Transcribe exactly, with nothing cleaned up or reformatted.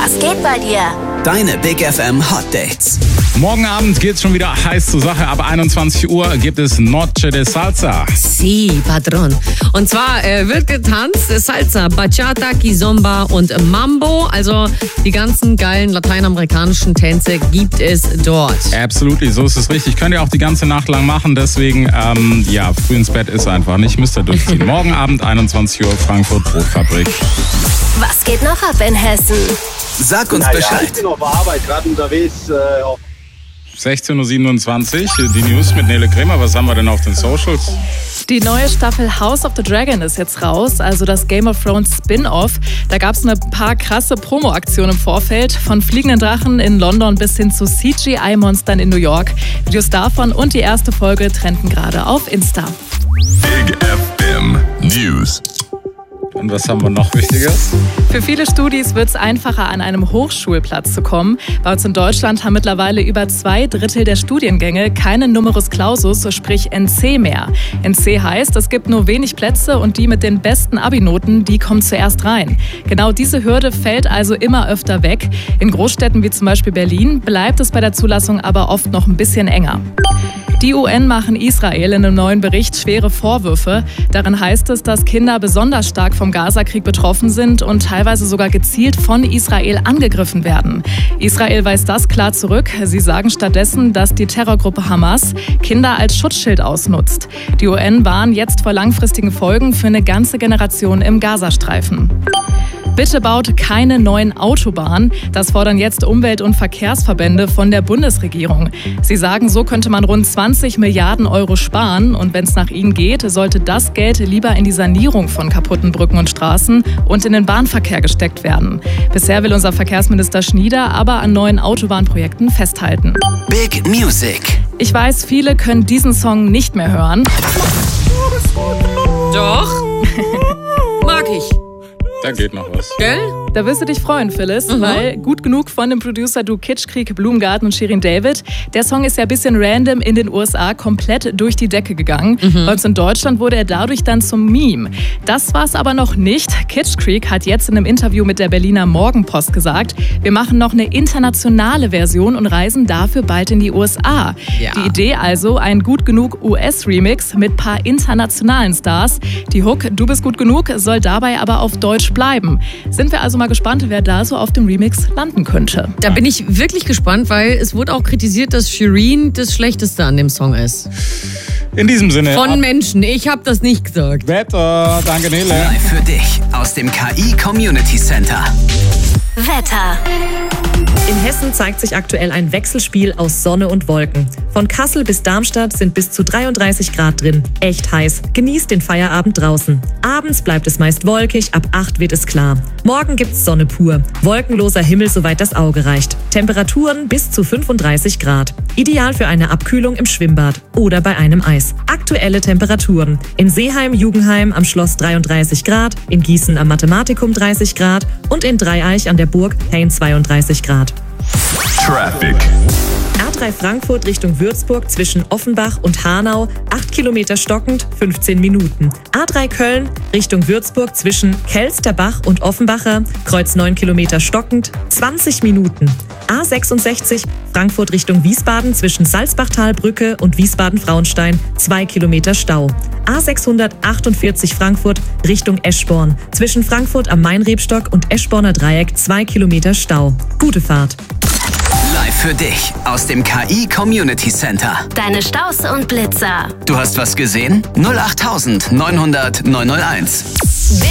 Was geht bei dir? Deine Big F M Hot Dates. Morgen Abend geht's schon wieder heiß zur Sache. Ab einundzwanzig Uhr gibt es Noche de Salsa. Sí, Patron. Und zwar äh, wird getanzt Salsa, Bachata, Kizomba und Mambo. Also die ganzen geilen lateinamerikanischen Tänze gibt es dort. Absolutely, so ist es richtig. Könnt ihr auch die ganze Nacht lang machen. Deswegen, ähm, ja, früh ins Bett ist einfach nicht. Müsst ihr durchziehen. Morgen Abend einundzwanzig Uhr, Frankfurt Brotfabrik. Was geht noch ab in Hessen? Sag uns Na ja, Bescheid. ich bin auf der Arbeit gerade unterwegs. Äh, auf sechzehn Uhr siebenundzwanzig, die News mit Nele Krämer. Was haben wir denn auf den Socials? Die neue Staffel House of the Dragon ist jetzt raus, also das Game of Thrones Spin-Off. Da gab es ein paar krasse Promo-Aktionen im Vorfeld, von fliegenden Drachen in London bis hin zu C G I-Monstern in New York. Videos davon und die erste Folge trenden gerade auf Insta. Big F M News. Und was haben wir noch Wichtiges? Für viele Studis wird es einfacher, an einem Hochschulplatz zu kommen. Bei uns in Deutschland haben mittlerweile über zwei Drittel der Studiengänge keinen Numerus Clausus, sprich N C mehr. N C heißt, es gibt nur wenig Plätze und die mit den besten Abi-Noten, die kommen zuerst rein. Genau diese Hürde fällt also immer öfter weg. In Großstädten wie zum Beispiel Berlin bleibt es bei der Zulassung aber oft noch ein bisschen enger. Die U N machen Israel in einem neuen Bericht schwere Vorwürfe. Darin heißt es, dass Kinder besonders stark vom Gazakrieg betroffen sind und teilweise sogar gezielt von Israel angegriffen werden. Israel weist das klar zurück. Sie sagen stattdessen, dass die Terrorgruppe Hamas Kinder als Schutzschild ausnutzt. Die U N warnt jetzt vor langfristigen Folgen für eine ganze Generation im Gazastreifen. Bitte baut keine neuen Autobahnen. Das fordern jetzt Umwelt- und Verkehrsverbände von der Bundesregierung. Sie sagen, so könnte man rund zwanzig Milliarden Euro sparen. Und wenn es nach ihnen geht, sollte das Geld lieber in die Sanierung von kaputten Brücken und Straßen und in den Bahnverkehr gesteckt werden. Bisher will unser Verkehrsminister Schnieder aber an neuen Autobahnprojekten festhalten. Big Music. Ich weiß, viele können diesen Song nicht mehr hören. Doch. Mag ich. Da geht noch was. Gell? Da wirst du dich freuen, Phyllis, Mhm. weil Gut genug von dem Producer Du Kitschkrieg, Blumengarten und Shirin David. Der Song ist ja ein bisschen random in den U S A komplett durch die Decke gegangen. Mhm. Bei uns in Deutschland wurde er dadurch dann zum Meme. Das war's aber noch nicht. Kitschkrieg hat jetzt in einem Interview mit der Berliner Morgenpost gesagt, wir machen noch eine internationale Version und reisen dafür bald in die U S A. Ja. Die Idee also, ein Gut genug U S-Remix mit paar internationalen Stars. Die Hook Du bist gut genug soll dabei aber auf Deutsch bleiben. Sind wir also mal gespannt, wer da so auf dem Remix landen könnte. Da bin ich wirklich gespannt, weil es wurde auch kritisiert, dass Shirin das Schlechteste an dem Song ist. In diesem Sinne. Von ab Menschen. Ich habe das nicht gesagt. Wetter. Danke, Nele. Live für dich aus dem K I Community Center. Wetter. In Hessen zeigt sich aktuell ein Wechselspiel aus Sonne und Wolken. Von Kassel bis Darmstadt sind bis zu dreiunddreißig Grad drin. Echt heiß. Genießt den Feierabend draußen. Abends bleibt es meist wolkig, ab acht wird es klar. Morgen gibt's Sonne pur. Wolkenloser Himmel, soweit das Auge reicht. Temperaturen bis zu fünfunddreißig Grad. Ideal für eine Abkühlung im Schwimmbad oder bei einem Eis. Aktuelle Temperaturen. In Seeheim, Jugendheim am Schloss dreiunddreißig Grad, in Gießen am Mathematikum dreißig Grad und in Dreieich an der Burg Hain zweiunddreißig Grad. Traffic. A drei Frankfurt Richtung Würzburg zwischen Offenbach und Hanau, acht Kilometer stockend, fünfzehn Minuten. A drei Köln Richtung Würzburg zwischen Kelsterbach und Offenbacher, Kreuz neun Kilometer stockend, zwanzig Minuten. A sechsundsechzig Frankfurt Richtung Wiesbaden zwischen Salzbachtalbrücke und Wiesbaden-Frauenstein, zwei Kilometer Stau. A sechshundertachtundvierzig Frankfurt Richtung Eschborn zwischen Frankfurt am Main-Rebstock und Eschborner Dreieck, zwei Kilometer Stau. Gute Fahrt. Live für dich aus dem K I Community Center. Deine Staus und Blitzer. Du hast was gesehen? null acht neun null null neun null eins.